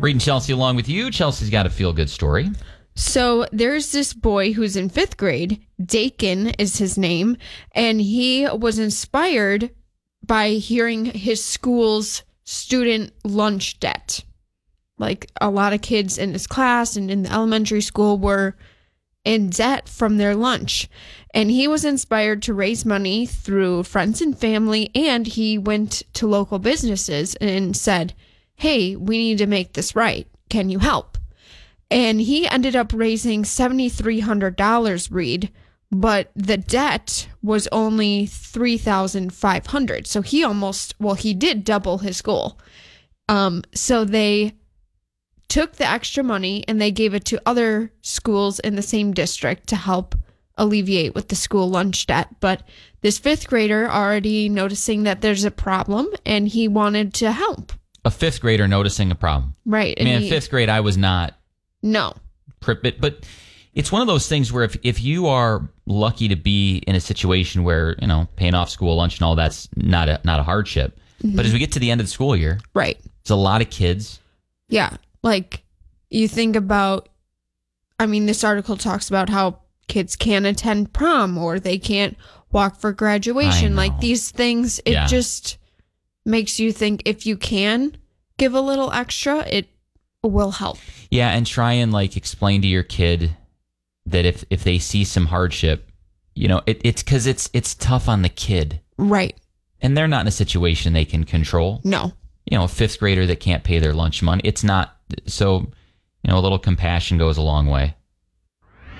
Reading Chelsea along with you. Chelsea's got a feel-good story. So there's this boy who's in 5th grade. Dakin is his name. And he was inspired by hearing his school's student lunch debt. Like, a lot of kids in his class and in the elementary school were in debt from their lunch. And he was inspired to raise money through friends and family. And he went to local businesses and said, hey, we need to make this right. Can you help? And he ended up raising $7,300, Reed, but the debt was only $3,500. So he did double his goal. So they took the extra money and they gave it to other schools in the same district to help alleviate with the school lunch debt. But this 5th grader already noticing that there's a problem and he wanted to help. A 5th grader noticing a problem. Right. Man, 5th grade, I was not. No. But it's one of those things where if you are lucky to be in a situation where, paying off school lunch and all that's not a hardship. Mm-hmm. But as we get to the end of the school year, right, it's a lot of kids. Yeah. Like, you think about, this article talks about how kids can't attend prom or they can't walk for graduation. Like, these things, it just makes you think if you can give a little extra, it will help. Yeah, and try and explain to your kid that if they see some hardship, it's because it's tough on the kid. Right. And they're not in a situation they can control. No. A 5th grader that can't pay their lunch money, it's not. So, a little compassion goes a long way.